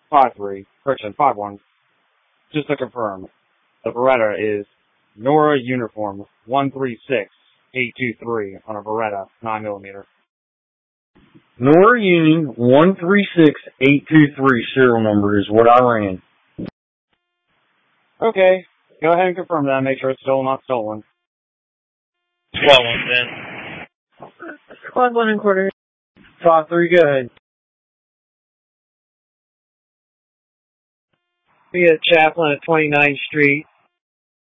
correction, 5-1. Just to confirm, the Beretta is Nora Uniform 136823 on a Beretta 9mm. Nora Union 136823 serial number is what I ran. Okay, go ahead and confirm that. Make sure it's still not stolen. Squad 110. Squad 1 and quarter. 5-3, go ahead. Be at Chaplin at 29th Street.